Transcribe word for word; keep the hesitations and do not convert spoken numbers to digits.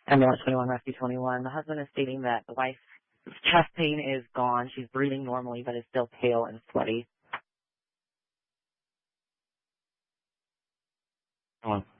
Ambulance twenty-one, Rescue twenty-one. The husband is stating that the wife's chest pain is gone. She's breathing normally, but is still pale and sweaty. Come on.